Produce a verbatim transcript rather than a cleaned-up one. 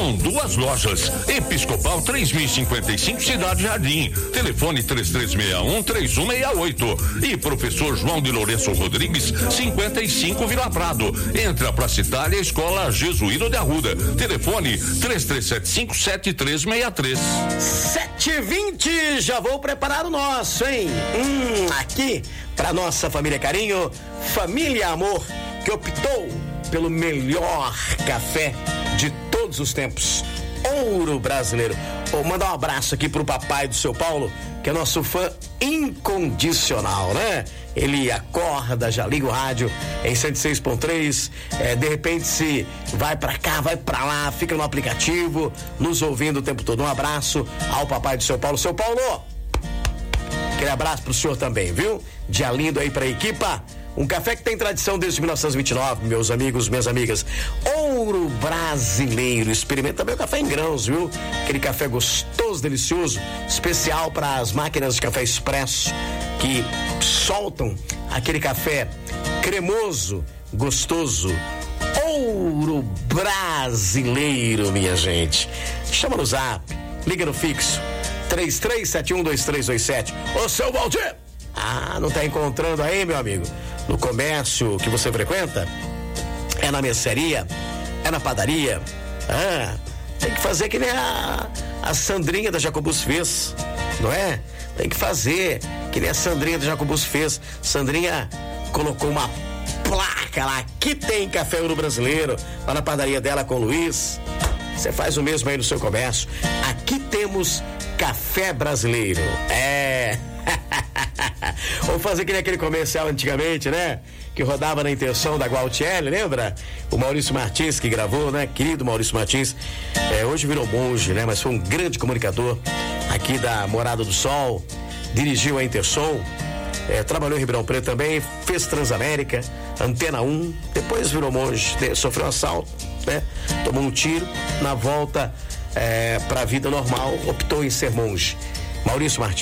com duas lojas. Episcopal três mil e cinquenta e cinco, Cidade Jardim. Telefone três três seis um, três um seis oito. E Professor João de Lourenço Rodrigues, cinquenta e cinco, Vila Prado. Entra pra Citália, Escola Jesuíno de Arruda. Telefone três três sete cinco, sete três seis três. sete e vinte, já vou preparar o nosso, hein? Hum, aqui, pra nossa família Carinho, Família Amor, que optou pelo melhor café de todos os tempos, Ouro Brasileiro. Vou mandar um abraço aqui pro papai do seu Paulo, que é nosso fã incondicional, né? Ele acorda, já liga o rádio em cento e seis ponto três, é, de repente se vai pra cá, vai pra lá, fica no aplicativo, nos ouvindo o tempo todo. Um abraço ao papai do seu Paulo. Seu Paulo, aquele abraço pro senhor também, viu? Dia lindo aí pra equipa. Um café que tem tradição desde mil novecentos e vinte e nove, meus amigos, minhas amigas. Ouro Brasileiro. Experimenta também o café em grãos, viu? Aquele café gostoso, delicioso, especial para as máquinas de café expresso que soltam aquele café cremoso, gostoso. Ouro Brasileiro, minha gente. Chama no zap, liga no fixo, três três sete um, dois três dois sete. Ô, seu Valdir! Ah, não tá encontrando aí, meu amigo? No comércio que você frequenta? É na mercearia? É na padaria? Ah, tem que fazer que nem a, a Sandrinha da Jacobus fez, não é? Tem que fazer que nem a Sandrinha da Jacobus fez. Sandrinha colocou uma placa lá, aqui tem café Ouro Brasileiro, lá na padaria dela com o Luiz. Você faz o mesmo aí no seu comércio. Aqui temos café brasileiro. É... Vamos fazer que nem aquele comercial antigamente, né? Que rodava na intenção da Gualtieri, lembra? O Maurício Martins que gravou, né? Querido Maurício Martins, é, hoje virou monge, né? Mas foi um grande comunicador aqui da Morada do Sol, dirigiu a Intersom, é, trabalhou em Ribeirão Preto também, fez Transamérica, Antena um, depois virou monge, sofreu um assalto, né? Tomou um tiro, na volta é, para a vida normal, optou em ser monge. Maurício Martins.